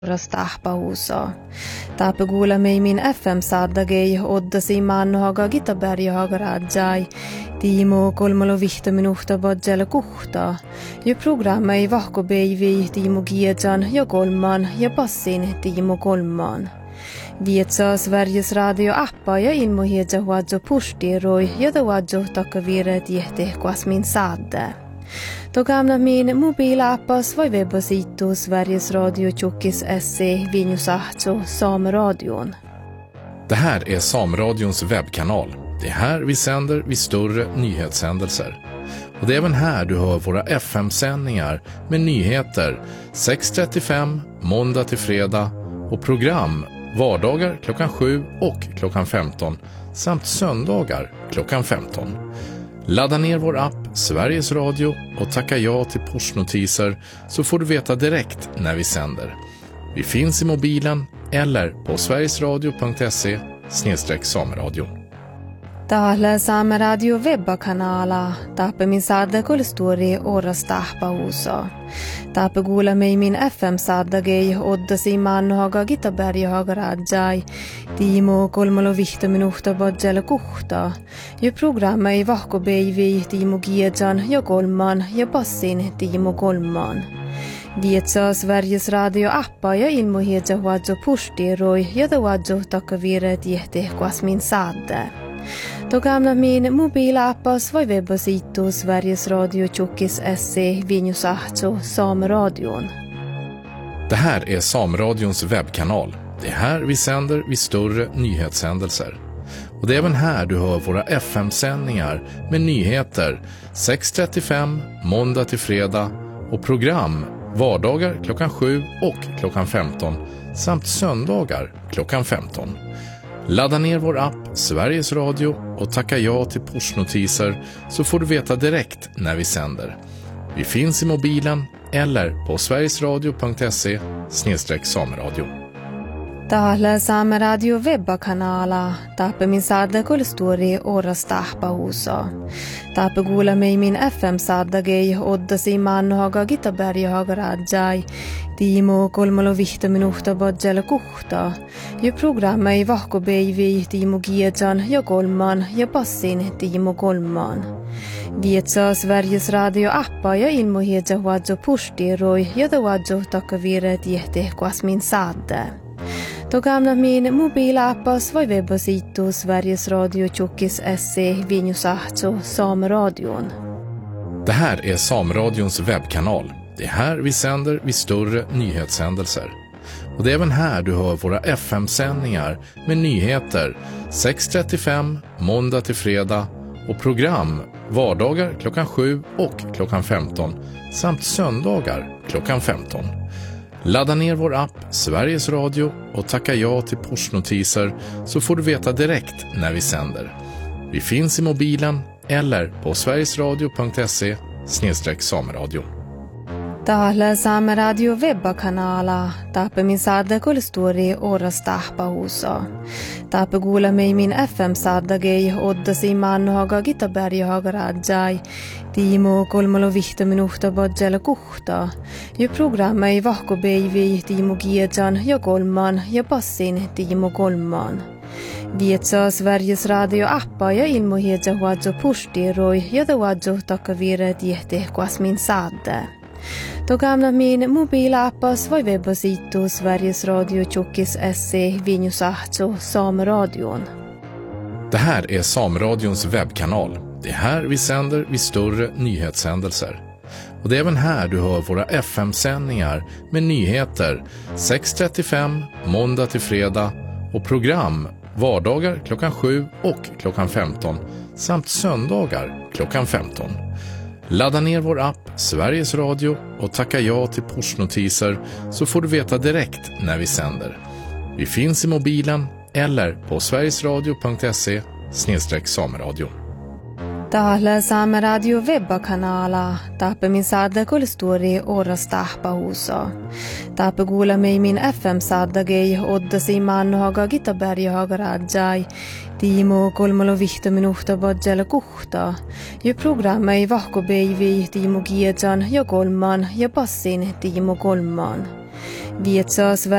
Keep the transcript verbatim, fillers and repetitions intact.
Rastahpahuuso. Taape kuulemme min F M-saadagei oddasi maannohaga gitaberjahaga rajai. Tiimo kolmalo vihta minuhta bodjala kuhta. Ja programmei vahko beivi Tiimo Giedjan ja kolman ja passin Tiimo kolman. Vietsa Sveriges radio-appa ja ilmohiedja huadjo pustiroi ja ta huadjo takkaviret jehti kuasmin saadde. Togamna min mobilappas vai webbasitu Sveriges Radio Tjockis S C Vinjusahto Sameradion. Det här är Sameradions webbkanal. Det är här vi sänder vid större nyhetshändelser. Och det är även här du hör våra F M-sändningar med nyheter sex trettiofem måndag till fredag och program vardagar klockan sju och klockan femton samt söndagar klockan femton. Ladda ner vår app Sveriges Radio och tacka ja till pushnotiser så får du veta direkt när vi sänder. Vi finns i mobilen eller på sverigesradio punkt se snedstreck sameradio. Täällä Saameradio webbakanala taape min saadda kolstori orastahpahuuso. Taape kuulemme min F M-saadagei oddasi maannohaga gitaberjahaga rajai. Tiimo kolmalo vihta minuhta bodjala kuhta. Ja programmei vahko beivi Tiimo Giedjan ja kolman ja passin Tiimo kolman. Vietsa Sveriges radio-appa ja ilmohiedja huadjo pustiroi ja ta huadjo takkaviret jehti kuasmin saadde. Togamna min mobilappas vai webbasitu Sveriges Radio Tjockis S C Vinjusahto Sameradion. Det här är Sameradions webbkanal. Det är här vi sänder vid större nyhetshändelser. Och det är även här du hör våra F M-sändningar med nyheter sex trettiofem måndag till fredag och program vardagar klockan sju och klockan femton samt söndagar klockan femton. Ladda ner vår app Sveriges Radio och tacka ja till pushnotiser så får du veta direkt när vi sänder. Vi finns i mobilen eller på sverigesradio punkt se snedstreck sameradio. Täällä Saameradio webbakanala taape min saadda kolstori orastahpahuuso. Taape kuulemme min F M-saadagei oddasi maannohaga gitaberjahaga rajai. Tiimo kolmalo vihta minuhta bodjala kuhta. Ja programmei vahko beivi Tiimo Giedjan ja kolman ja passin Tiimo kolman. Vietsa Sveriges radio-appa ja ilmohiedja huadjo pustiroi ja ta huadjo takkaviret jehti kuasmin saadde. Togamna min mobilappas vai webbasitu Sveriges Radio Tjockis S C Vinjusahto Sameradion. Det här är Sameradions webbkanal. Det är här vi sänder vid större nyhetshändelser. Och det är även här du hör våra F M-sändningar med nyheter sex trettiofem måndag till fredag och program vardagar klockan sju och klockan femton samt söndagar klockan femton. Ladda ner vår app Sveriges Radio och tacka ja till pushnotiser så får du veta direkt när vi sänder. Vi finns i mobilen eller på sverigesradio punkt se snedstreck sameradio. Täällä Saameradio webbakanala taape min saadda kolstori orastahpahuuso. Taape kuulemme min F M-saadagei oddasi maannohaga gitaberjahaga rajai. Tiimo kolmalo vihta minuhta bodjala kuhta. Ja programmei vahko beivi Tiimo Giedjan ja kolman ja passin Tiimo kolman. Vietsa Sveriges radio-appa ja ilmohiedja huadjo pustiroi ja ta huadjo takkaviret jehti kuasmin saadde. Togamna min mobilappas vai webbasitu Sveriges Radio Tjockis S C Vinjusahto Sameradion. Det här är Sameradions webbkanal. Det är här vi sänder vid större nyhetshändelser. Och det är även här du hör våra F M-sändningar med nyheter sex trettiofem måndag till fredag och program vardagar klockan sju och klockan femton samt söndagar klockan femton. Ladda ner vår app Sveriges Radio och tacka ja till pushnotiser så får du veta direkt när vi sänder. Vi finns i mobilen eller på sverigesradio punkt se snedstreck sameradio. Täällä Saameradio webbakanala taape min saadda kolstori orastahpahuuso. Taape kuulemme min F M-saadagei oddasi maannohaga gitaberjahaga rajai. Tiimo kolmalo vihta minuhta bodjala kuhta. Ja programmei vahko beivi Tiimo Giedjan ja kolman ja passin Tiimo kolman. Vietsa